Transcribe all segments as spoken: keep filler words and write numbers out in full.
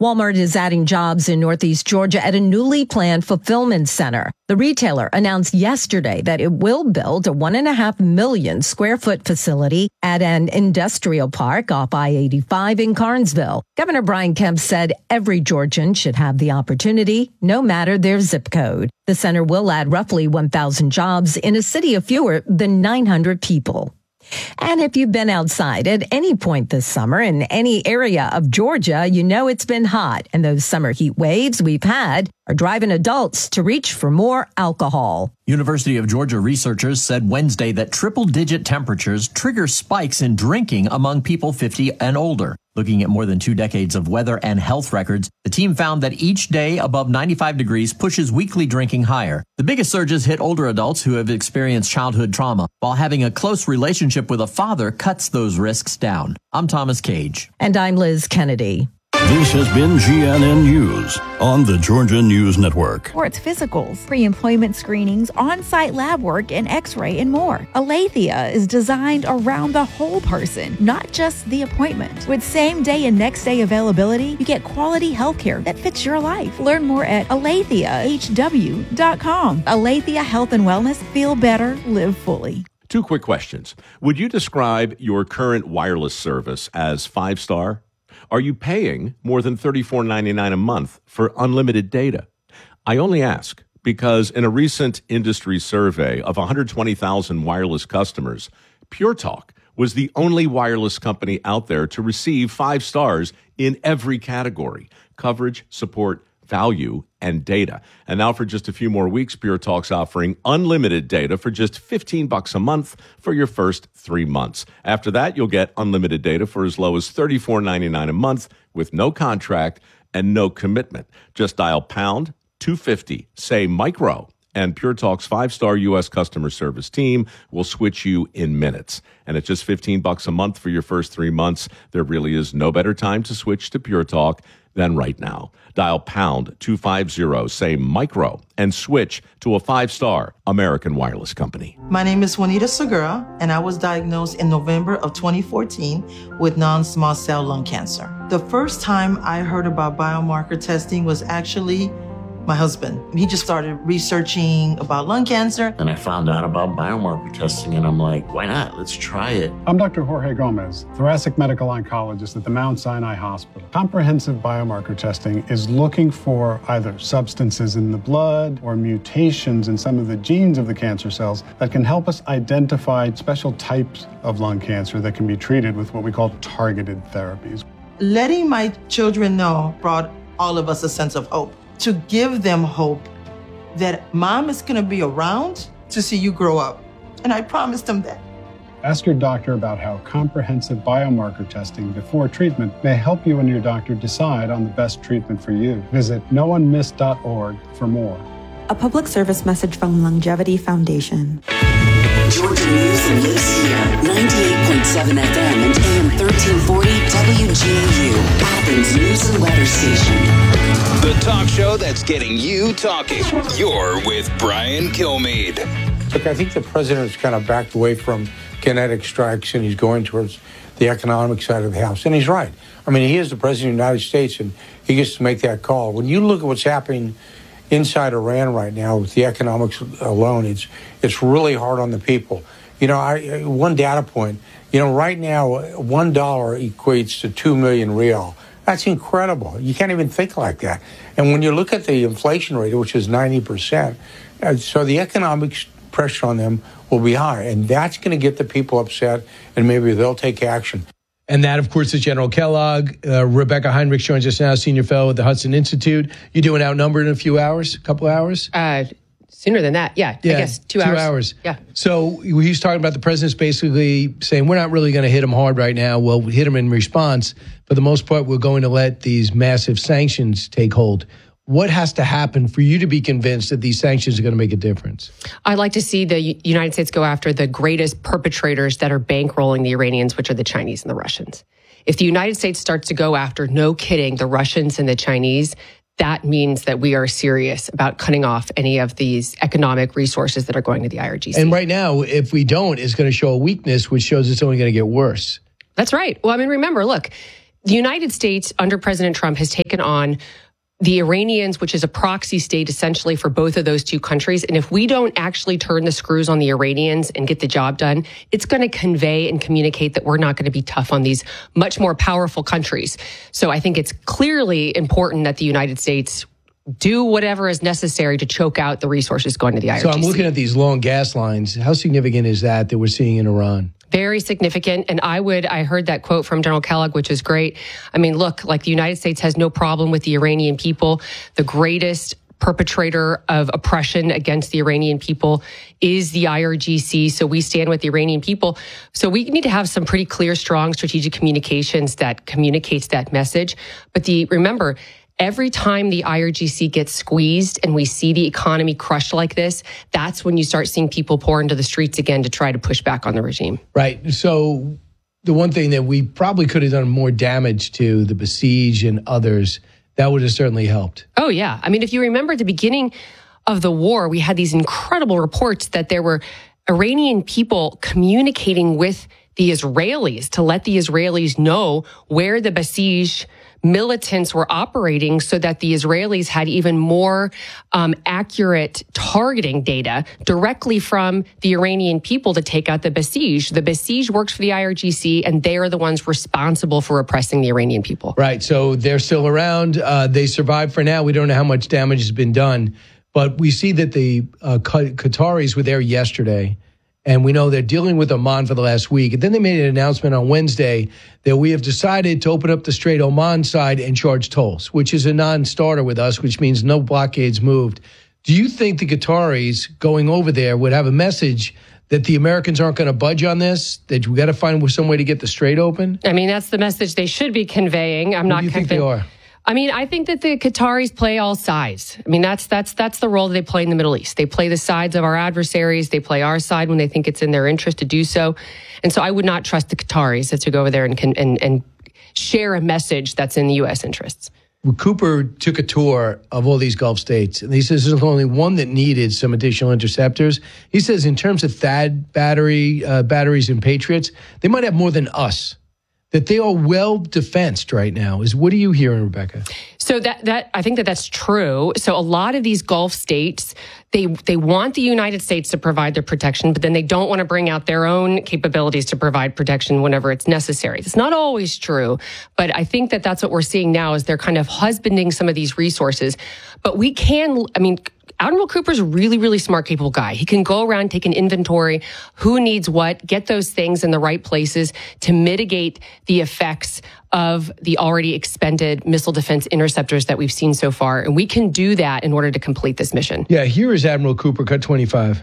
Walmart is adding jobs in Northeast Georgia at a newly planned fulfillment center. The retailer announced yesterday that it will build a one and a half million square foot facility at an industrial park off I eighty-five in Carnesville. Governor Brian Kemp said every Georgian should have the opportunity, no matter their zip code. The center will add roughly one thousand jobs in a city of fewer than nine hundred people. And if you've been outside at any point this summer in any area of Georgia, you know it's been hot. And those summer heat waves we've had are driving adults to reach for more alcohol. University of Georgia researchers said Wednesday that triple-digit temperatures trigger spikes in drinking among people fifty and older. Looking at more than two decades of weather and health records, the team found that each day above ninety-five degrees pushes weekly drinking higher. The biggest surges hit older adults who have experienced childhood trauma, while having a close relationship with a father cuts those risks down. I'm Thomas Cage. And I'm Liz Kennedy. This has been G N N News on the Georgia News Network. Sports physicals, pre-employment screenings, on-site lab work, and x-ray and more. Aletheia is designed around the whole person, not just the appointment. With same-day and next-day availability, you get quality healthcare that fits your life. Learn more at aletheia h w dot com. Aletheia Health and Wellness. Feel better, live fully. Two quick questions. Would you describe your current wireless service as five-star? Are you paying more than thirty-four ninety-nine a month for unlimited data? I only ask because in a recent industry survey of one hundred twenty thousand wireless customers, Pure Talk was the only wireless company out there to receive five stars in every category: coverage, support, value, and data. And now for just a few more weeks, Pure Talk's offering unlimited data for just fifteen bucks a month for your first three months. After that, you'll get unlimited data for as low as thirty-four ninety-nine a month with no contract and no commitment. Just dial pound two fifty, say micro, and Pure Talk's five-star U S customer service team will switch you in minutes. And at just fifteen bucks a month for your first three months, there really is no better time to switch to Pure Talk than right now. Dial pound two fifty, say micro, and switch to a five-star American wireless company. My name is Juanita Segura, and I was diagnosed in November of twenty fourteen with non-small cell lung cancer. The first time I heard about biomarker testing was actually my husband. He just started researching about lung cancer. And I found out about biomarker testing, and I'm like, why not? Let's try it. I'm Doctor Jorge Gomez, thoracic medical oncologist at the Mount Sinai Hospital. Comprehensive biomarker testing is looking for either substances in the blood or mutations in some of the genes of the cancer cells that can help us identify special types of lung cancer that can be treated with what we call targeted therapies. Letting my children know brought all of us a sense of hope. To give them hope that mom is going to be around to see you grow up. And I promised them that. Ask your doctor about how comprehensive biomarker testing before treatment may help you and your doctor decide on the best treatment for you. Visit no one missed dot org for more. A public service message from Longevity Foundation. Georgia News and Lives here. ninety-eight point seven F M and A M thirteen forty W G A U. Athens News and Weather Station. The talk show that's getting you talking. You're with Brian Kilmeade. Look, I think the president's kind of backed away from kinetic strikes and he's going towards the economic side of the house. And he's right. I mean, he is the president of the United States and he gets to make that call. When you look at what's happening inside Iran right now with the economics alone, it's it's really hard on the people. You know, I, one data point, you know, right now, one dollar equates to two million real. That's incredible. You can't even think like that. And when you look at the inflation rate, which is ninety percent, uh, so the economic pressure on them will be high. And that's going to get the people upset, and maybe they'll take action. And that, of course, is General Kellogg. Uh, Rebecca Heinrich joins us now, senior fellow at the Hudson Institute. You're doing Outnumbered in a few hours, a couple hours? Uh, sooner than that, yeah. yeah I guess two, two hours. Two hours. Yeah. So he's talking about the president's basically saying, we're not really going to hit him hard right now. We'll hit him in response. For the most part, we're going to let these massive sanctions take hold. What has to happen for you to be convinced that these sanctions are going to make a difference? I'd like to see the U- United States go after the greatest perpetrators that are bankrolling the Iranians, which are the Chinese and the Russians. If the United States starts to go after, no kidding, the Russians and the Chinese, that means that we are serious about cutting off any of these economic resources that are going to the I R G C. And right now, if we don't, it's going to show a weakness, which shows it's only going to get worse. That's right. Well, I mean, remember, look, the United States under President Trump has taken on the Iranians, which is a proxy state essentially for both of those two countries. And if we don't actually turn the screws on the Iranians and get the job done, it's going to convey and communicate that we're not going to be tough on these much more powerful countries. So I think it's clearly important that the United States do whatever is necessary to choke out the resources going to the I R G C. So I'm looking at these long gas lines. How significant is that that we're seeing in Iran? Very significant. And I would, I heard that quote from General Kellogg, which is great. I mean, look, like the United States has no problem with the Iranian people. The greatest perpetrator of oppression against the Iranian people is the I R G C. So we stand with the Iranian people. So we need to have some pretty clear, strong strategic communications that communicates that message. But the, remember, every time the I R G C gets squeezed and we see the economy crushed like this, that's when you start seeing people pour into the streets again to try to push back on the regime. Right. So the one thing that we probably could have done more damage to, the Basij and others, that would have certainly helped. Oh, yeah. I mean, if you remember at the beginning of the war, we had these incredible reports that there were Iranian people communicating with the Israelis to let the Israelis know where the Basij militants were operating so that the Israelis had even more um, accurate targeting data directly from the Iranian people to take out the Basij. The Basij works for the I R G C, and they are the ones responsible for oppressing the Iranian people. Right. So they're still around. Uh, they survived for now. We don't know how much damage has been done, but we see that the uh, Qataris were there yesterday. And we know they're dealing with Oman for the last week. And then they made an announcement on Wednesday that we have decided to open up the Strait Oman side and charge tolls, which is a non-starter with us, which means no blockades moved. Do you think the Qataris going over there would have a message that the Americans aren't going to budge on this, that we got to find some way to get the strait open? I mean, that's the message they should be conveying. I'm What not do you think they are? I mean, I think that the Qataris play all sides. I mean, that's that's that's the role that they play in the Middle East. They play the sides of our adversaries. They play our side when they think it's in their interest to do so. And so I would not trust the Qataris to go over there and and, and share a message that's in the U S interests. Well, Cooper took a tour of all these Gulf states, and he says there's only one that needed some additional interceptors. He says in terms of T H A D battery uh, batteries and Patriots, they might have more than us. That they are well defensed right now. Is what are you hearing, Rebecca? So that that I think that that's true. So a lot of these Gulf states, they they want the United States to provide their protection, but then they don't want to bring out their own capabilities to provide protection whenever it's necessary. It's not always true, but I think that that's what we're seeing now is they're kind of husbanding some of these resources. But we can, I mean, Admiral Cooper's a really, really smart, capable guy. He can go around, take an inventory, who needs what, get those things in the right places to mitigate the effects of the already expended missile defense interceptors that we've seen so far. And we can do that in order to complete this mission. Yeah, here is Admiral Cooper, cut twenty-five.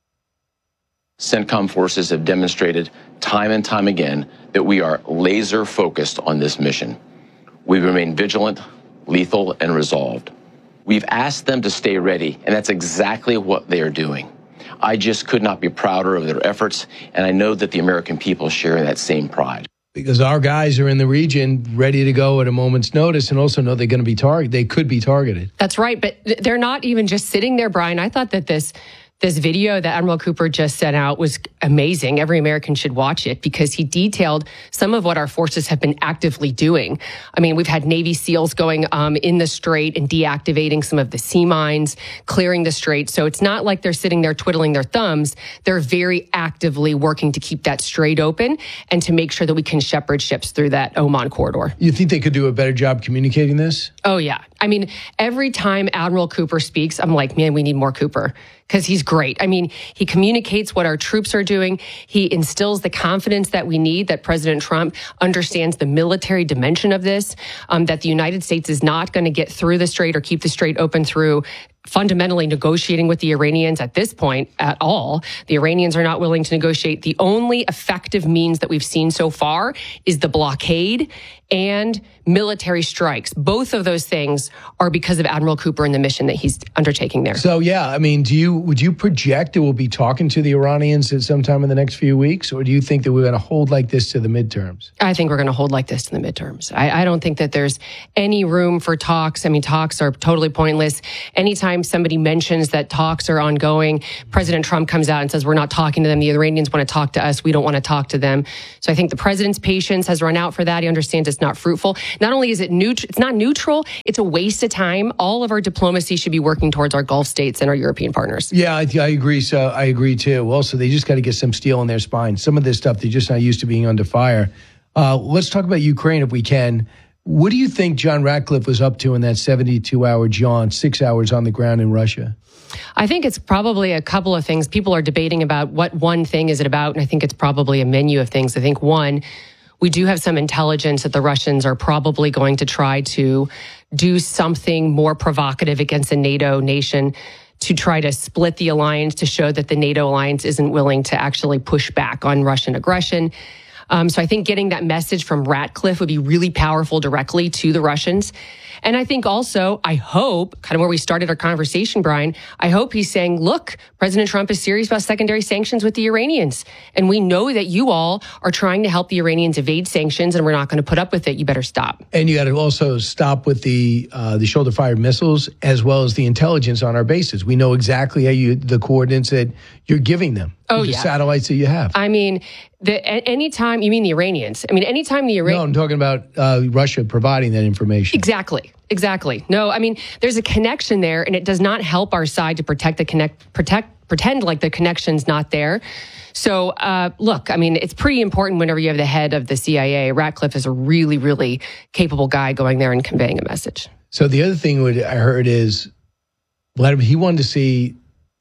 CENTCOM forces have demonstrated time and time again that we are laser focused on this mission. We remain vigilant, lethal, and resolved. We've asked them to stay ready, and that's exactly what they are doing. I just could not be prouder of their efforts, and I know that the American people share that same pride. Because our guys are in the region ready to go at a moment's notice and also know they're going to be targeted. They could be targeted. That's right, but they're not even just sitting there, Brian. I thought that this This video that Admiral Cooper just sent out was amazing. Every American should watch it because he detailed some of what our forces have been actively doing. I mean, we've had Navy SEALs going um, in the strait and deactivating some of the sea mines, clearing the strait. So it's not like they're sitting there twiddling their thumbs. They're very actively working to keep that strait open and to make sure that we can shepherd ships through that Oman corridor. You think they could do a better job communicating this? Oh, yeah. I mean, every time Admiral Cooper speaks, I'm like, man, we need more Cooper. Because he's great. I mean, he communicates what our troops are doing. He instills the confidence that we need, that President Trump understands the military dimension of this, um, that the United States is not going to get through the strait or keep the strait open through fundamentally negotiating with the Iranians at this point at all. The Iranians are not willing to negotiate. The only effective means that we've seen so far is the blockade and military strikes. Both of those things are because of Admiral Cooper and the mission that he's undertaking there. So, yeah, I mean, do you would you project that we'll be talking to the Iranians at some time in the next few weeks, or do you think that we're going to hold like this to the midterms? I think we're going to hold like this to the midterms. I, I don't think that there's any room for talks. I mean, talks are totally pointless. Anytime anytime somebody mentions that talks are ongoing, President Trump comes out and says, we're not talking to them. The Iranians want to talk to us. We don't want to talk to them. So I think the president's patience has run out for that. He understands it's not fruitful. Not only is it neutral, it's not neutral, it's a waste of time. All of our diplomacy should be working towards our Gulf states and our European partners. Yeah, I, I agree. So I agree too. Also, they just got to get some steel in their spine. Some of this stuff, they're just not used to being under fire. Uh, let's talk about Ukraine if we can. What do you think John Ratcliffe was up to in that seventy-two hour jaunt, six hours on the ground in Russia? I think it's probably a couple of things. People are debating about what one thing is it about, and I think it's probably a menu of things. I think, one, we do have some intelligence that the Russians are probably going to try to do something more provocative against a NATO nation to try to split the alliance, to show that the NATO alliance isn't willing to actually push back on Russian aggression. Um, so I think getting that message from Ratcliffe would be really powerful directly to the Russians. And I think also, I hope, kind of where we started our conversation, Brian, I hope he's saying, look, President Trump is serious about secondary sanctions with the Iranians. And we know that you all are trying to help the Iranians evade sanctions, and we're not going to put up with it. You better stop. And you got to also stop with the uh, the shoulder-fired missiles, as well as the intelligence on our bases. We know exactly how you, the coordinates that you're giving them. Oh, the yeah. satellites that you have. I mean, the, anytime, you mean the Iranians? I mean, anytime the Iranians... No, I'm talking about uh, Russia providing that information. Exactly. Exactly. No, I mean, there's a connection there, and it does not help our side to protect the connect, protect, pretend like the connection's not there. So, uh, look, I mean, it's pretty important whenever you have the head of the C I A. Ratcliffe is a really, really capable guy going there and conveying a message. So the other thing I heard is, let him, he wanted to see,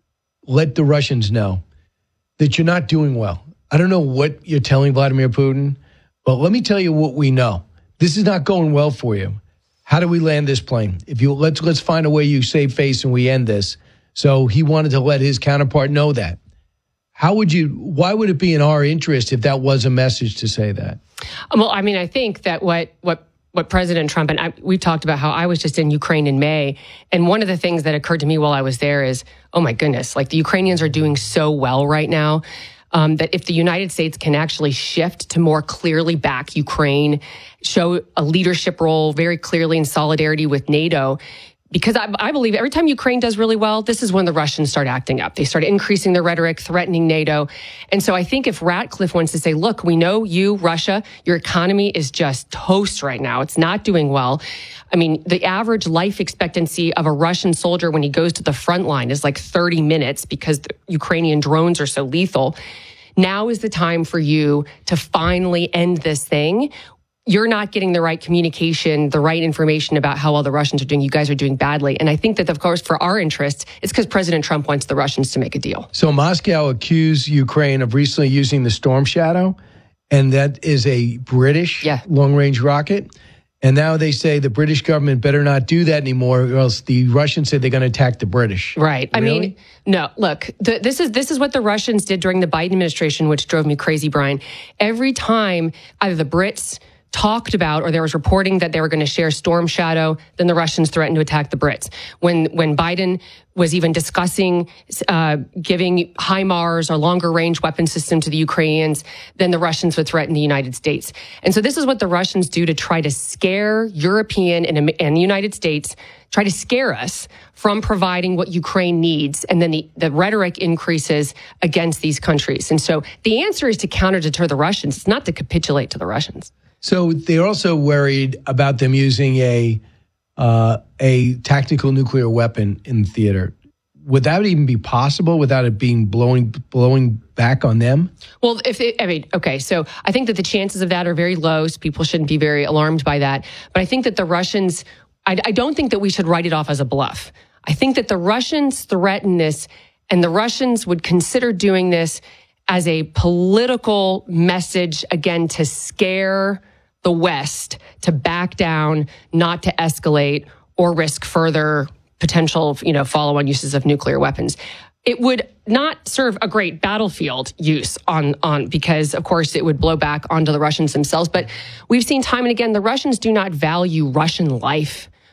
let the Russians know that you're not doing well. I don't know what you're telling Vladimir Putin, but let me tell you what we know. This is not going well for you. How do we land this plane? If you let's let's find a way you save face and we end this. So he wanted to let his counterpart know that. How would you? Why would it be in our interest if that was a message to say that? Well, I mean, I think that what what what President Trump and I, we've talked about how I was just in Ukraine in May, and one of the things that occurred to me while I was there is, oh my goodness, like the Ukrainians are doing so well right now. Um, that if the United States can actually shift to more clearly back Ukraine, show a leadership role very clearly in solidarity with NATO, because I, I believe every time Ukraine does really well, this is when the Russians start acting up. They start increasing their rhetoric, threatening NATO. And so I think if Ratcliffe wants to say, look, we know you, Russia, your economy is just toast right now. It's not doing well. I mean, the average life expectancy of a Russian soldier when he goes to the front line is like thirty minutes because the Ukrainian drones are so lethal. Now is the time for you to finally end this thing. You're not getting the right communication, the right information about how well the Russians are doing. You guys are doing badly. And I think that, of course, for our interests, it's because President Trump wants the Russians to make a deal. So Moscow accused Ukraine of recently using the Storm Shadow, and that is a British yeah. long-range rocket. And now they say the British government better not do that anymore, or else the Russians said they're going to attack the British. Right. Really? I mean, no, look, the, this is this is what the Russians did during the Biden administration, which drove me crazy, Brian. Every time either the Brits talked about, or there was reporting that they were going to share Storm Shadow, then the Russians threatened to attack the Brits. When when Biden was even discussing uh, giving HIMARS or longer range weapon system to the Ukrainians, then the Russians would threaten the United States. And so this is what the Russians do to try to scare European and, and the United States, try to scare us from providing what Ukraine needs. And then the, the rhetoric increases against these countries. And so the answer is to counter deter the Russians. It's not to capitulate to the Russians. So they're also worried about them using a uh, a tactical nuclear weapon in theater. Would that even be possible without it being blowing blowing back on them? Well, if they, I mean, okay, so I think that the chances of that are very low. So people shouldn't be very alarmed by that. But I think that the Russians, I, I don't think that we should write it off as a bluff. I think that the Russians threaten this, and the Russians would consider doing this as a political message, again, to scare the West to back down, not to escalate or risk further potential, you know, follow-on uses of nuclear weapons. It would not serve a great battlefield use on, on because, of course, it would blow back onto the Russians themselves. But we've seen time and again, the Russians do not value Russian life.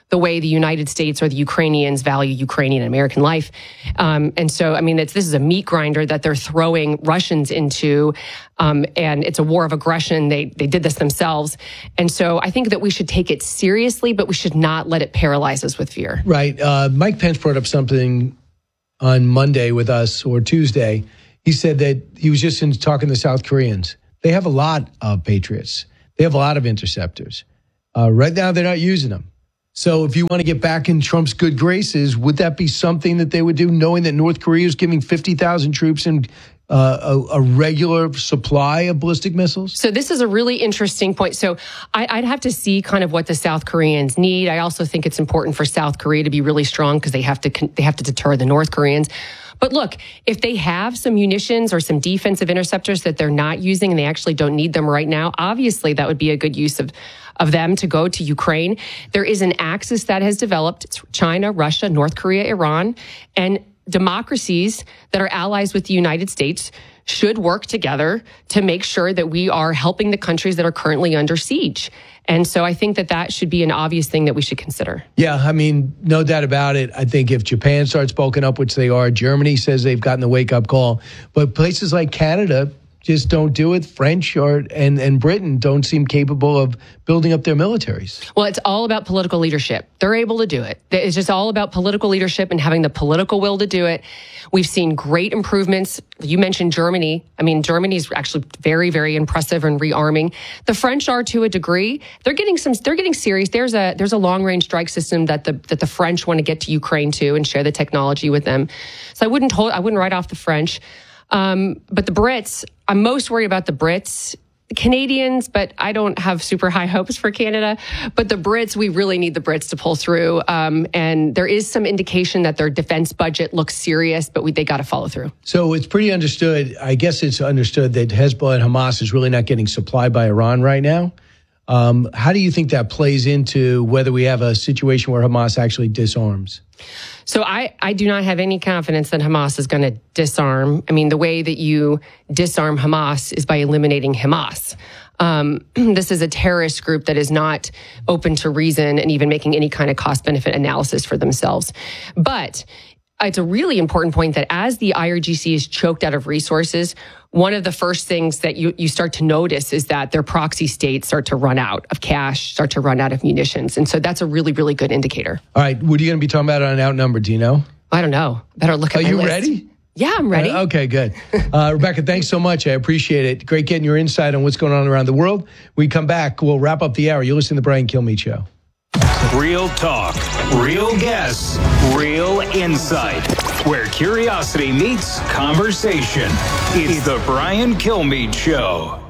the way the United States or the Ukrainians value Ukrainian and American life. Um, and so, I mean, it's, this is a meat grinder that they're throwing Russians into, um, and it's a war of aggression. They they did this themselves. And so I think that we should take it seriously, but we should not let it paralyze us with fear. Right. Uh, Mike Pence brought up something on Monday with us, or Tuesday. He said that he was just in talking to South Koreans. They have a lot of Patriots. They have a lot of interceptors. Uh, right now, they're not using them. So if you want to get back in Trump's good graces, would that be something that they would do, knowing that North Korea is giving fifty thousand troops and uh, a, a regular supply of ballistic missiles? So this is a really interesting point. So I, I'd have to see kind of what the South Koreans need. I also think it's important for South Korea to be really strong because they have to they have to deter the North Koreans. But look, if they have some munitions or some defensive interceptors that they're not using and they actually don't need them right now, obviously that would be a good use of, of them to go to Ukraine. There is an axis that has developed. It's China, Russia, North Korea, Iran, and democracies that are allies with the United States should work together to make sure that we are helping the countries that are currently under siege. And so I think that that should be an obvious thing that we should consider. Yeah, I mean, no doubt about it. I think if Japan starts bulking up, which they are, Germany says they've gotten the wake-up call. But places like Canada just don't do it. French or and, and Britain don't seem capable of building up their militaries. Well, it's all about political leadership. They're able to do it. It's just all about political leadership and having the political will to do it. We've seen great improvements. You mentioned Germany. I mean, Germany is actually very, very impressive in rearming. The French are to a degree. They're getting some. They're getting serious. There's a there's a long range strike system that the that the French want to get to Ukraine to and share the technology with them. So I wouldn't hold, I wouldn't write off the French. Um, but the Brits, I'm most worried about the Brits. Canadians, but I don't have super high hopes for Canada. But the Brits, we really need the Brits to pull through. Um, and there is some indication that their defense budget looks serious, but we, they got to follow through. So it's pretty understood. I guess it's understood that Hezbollah and Hamas is really not getting supplied by Iran right now. Um, how do you think that plays into whether we have a situation where Hamas actually disarms? So I, I do not have any confidence that Hamas is going to disarm. I mean, the way that you disarm Hamas is by eliminating Hamas. Um, this is a terrorist group that is not open to reason and even making any kind of cost-benefit analysis for themselves. But it's a really important point that as the I R G C is choked out of resources, one of the first things that you, you start to notice is that their proxy states start to run out of cash, start to run out of munitions. And so that's a really, really good indicator. All right. What are you going to be talking about on Outnumbered? Do you know? I don't know. Better look at Are my you list. ready? Yeah, I'm ready. Uh, okay, good. Uh, Rebecca, thanks so much. I appreciate it. Great getting your insight on what's going on around the world. We come back. We'll wrap up the hour. You're listening to the Brian Kilmeade Show. Real talk, real guests, real insight. Where curiosity meets conversation. It's the Brian Kilmeade Show.